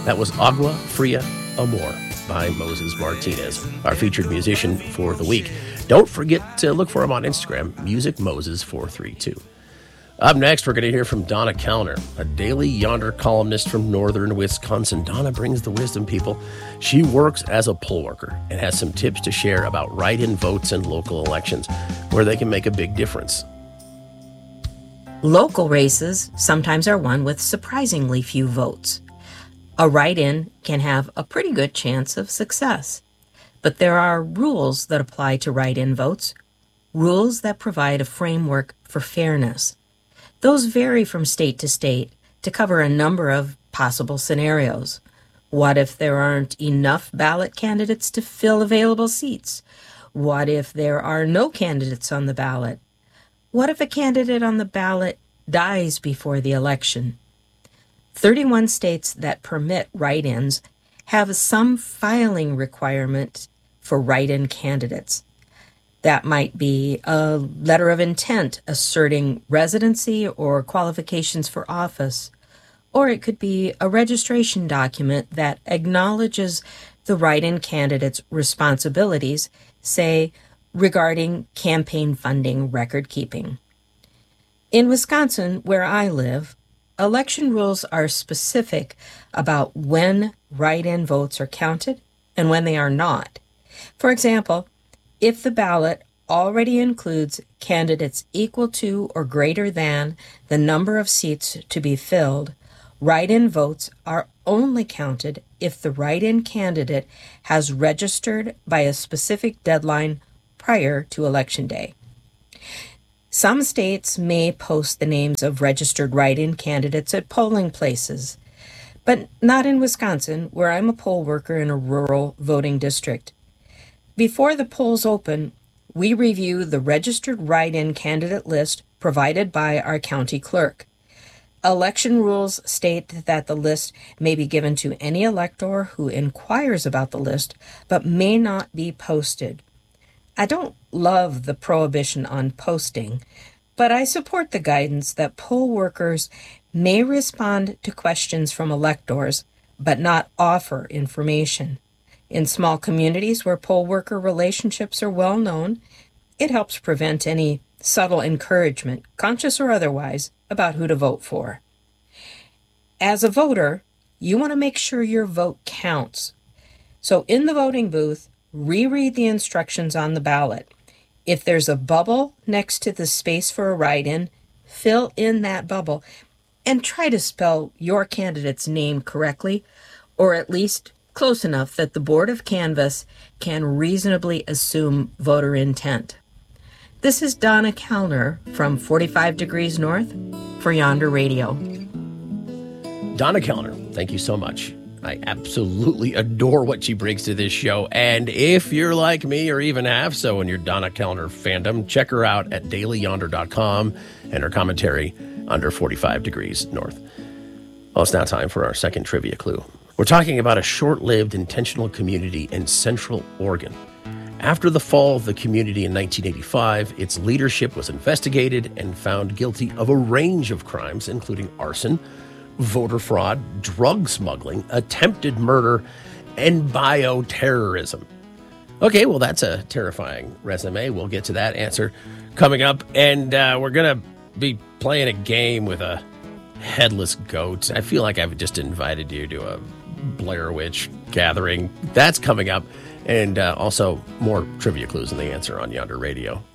That was Agua Fria Amor by Moses Martinez, our featured musician for the week. Don't forget to look for him on Instagram, MusicMoses432. Up next, we're going to hear from Donna Kellner, a Daily Yonder columnist from northern Wisconsin. Donna brings the wisdom, people. She works as a poll worker and has some tips to share about write-in votes in local elections, where they can make a big difference. Local races sometimes are won with surprisingly few votes. A write-in can have a pretty good chance of success. But there are rules that apply to write-in votes, rules that provide a framework for fairness. Those vary from state to state to cover a number of possible scenarios. What if there aren't enough ballot candidates to fill available seats? What if there are no candidates on the ballot? What if a candidate on the ballot dies before the election? 31 states that permit write-ins have some filing requirement for write-in candidates. That might be a letter of intent asserting residency or qualifications for office, or it could be a registration document that acknowledges the write-in candidate's responsibilities, say, regarding campaign funding record keeping. In Wisconsin, where I live, election rules are specific about when write-in votes are counted and when they are not. For example, if the ballot already includes candidates equal to or greater than the number of seats to be filled, write-in votes are only counted if the write-in candidate has registered by a specific deadline prior to Election Day. Some states may post the names of registered write-in candidates at polling places, but not in Wisconsin, where I'm a poll worker in a rural voting district. Before the polls open, we review the registered write-in candidate list provided by our county clerk. Election rules state that the list may be given to any elector who inquires about the list, but may not be posted. I don't love the prohibition on posting, but I support the guidance that poll workers may respond to questions from electors, but not offer information. In small communities where poll worker relationships are well known, it helps prevent any subtle encouragement, conscious or otherwise, about who to vote for. As a voter, you want to make sure your vote counts. So in the voting booth, reread the instructions on the ballot. If there's a bubble next to the space for a write-in, fill in that bubble and try to spell your candidate's name correctly, or at least close enough that the Board of Canvass can reasonably assume voter intent. This is Donna Kellner from 45 Degrees North for Yonder Radio. Donna Kellner, thank you so much. I absolutely adore what she brings to this show. And if you're like me or even have so in your Donna Kellner fandom, check her out at dailyyonder.com and her commentary under 45 Degrees North. Well, it's now time for our second trivia clue. We're talking about a short-lived intentional community in Central Oregon. After the fall of the community in 1985, its leadership was investigated and found guilty of a range of crimes, including arson, voter fraud, drug smuggling, attempted murder, and bioterrorism. Okay, well, that's a terrifying resume. We'll get to that answer coming up, and we're going to be playing a game with a headless goat. I feel like I've just invited you to a Blair Witch gathering. That's coming up, and also more trivia clues in the answer on Yonder Radio.